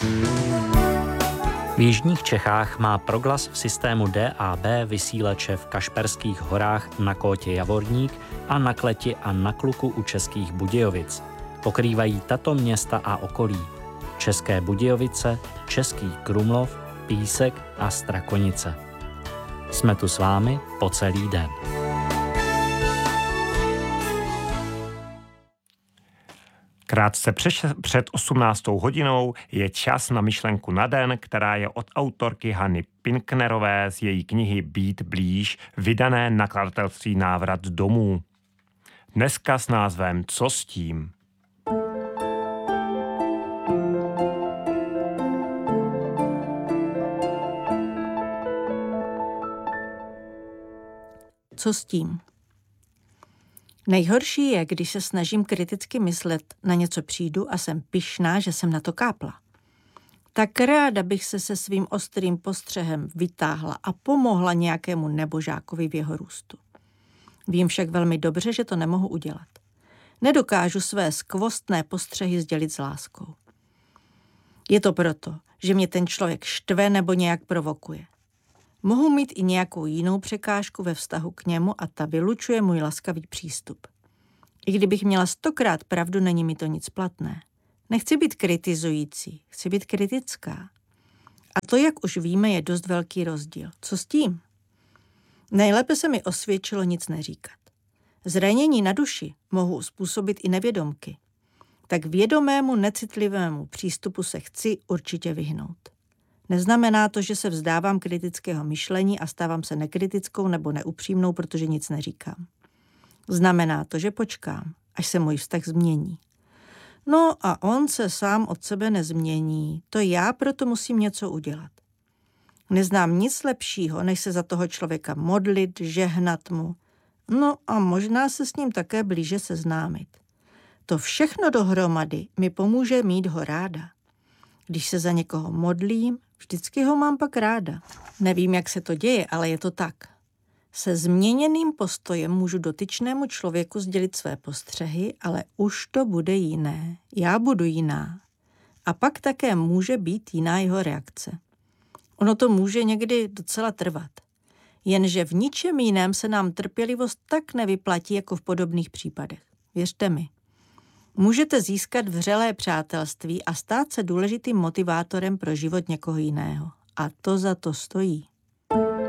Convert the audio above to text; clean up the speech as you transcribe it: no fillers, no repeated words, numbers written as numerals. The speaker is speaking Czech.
V jižních Čechách má Proglas v systému DAB vysílače v Kašperských horách na Kótě Javorník a na Kleti a na Kluku u Českých Budějovic. Pokrývají tato města a okolí: České Budějovice, Český Krumlov, Písek a Strakonice. Jsme tu s vámi po celý den. Krátce před 18. hodinou je čas na myšlenku na den, která je od autorky Hany Pinknerové z její knihy Být blíž, vydané nakladatelství Návrat domů. Dneska s názvem Co s tím? Co s tím? Nejhorší je, když se snažím kriticky myslet, na něco přijdu a jsem pyšná, že jsem na to kápla. Tak ráda bych se svým ostrým postřehem vytáhla a pomohla nějakému nebožákovi v jeho růstu. Vím však velmi dobře, že to nemohu udělat. Nedokážu své skvostné postřehy sdělit s láskou. Je to proto, že mě ten člověk štve nebo nějak provokuje. Mohu mít i nějakou jinou překážku ve vztahu k němu a ta vylučuje můj laskavý přístup. I kdybych měla 100krát pravdu, není mi to nic platné. Nechci být kritizující, chci být kritická. A to, jak už víme, je dost velký rozdíl. Co s tím? Nejlépe se mi osvědčilo nic neříkat. Zranění na duši mohu způsobit i nevědomky. Tak vědomému, necitlivému přístupu se chci určitě vyhnout. Neznamená to, že se vzdávám kritického myšlení a stávám se nekritickou nebo neupřímnou, protože nic neříkám. Znamená to, že počkám, až se můj vztah změní. No a on se sám od sebe nezmění, to já proto musím něco udělat. Neznám nic lepšího, než se za toho člověka modlit, žehnat mu, no a možná se s ním také blíže seznámit. To všechno dohromady mi pomůže mít ho ráda. Když se za někoho modlím, vždycky ho mám pak ráda. Nevím, jak se to děje, ale je to tak. Se změněným postojem můžu dotyčnému člověku sdělit své postřehy, ale už to bude jiné. Já budu jiná. A pak také může být jiná jeho reakce. Ono to může někdy docela trvat. Jenže v ničem jiném se nám trpělivost tak nevyplatí jako v podobných případech. Věřte mi. Můžete získat vřelé přátelství a stát se důležitým motivátorem pro život někoho jiného. A to za to stojí.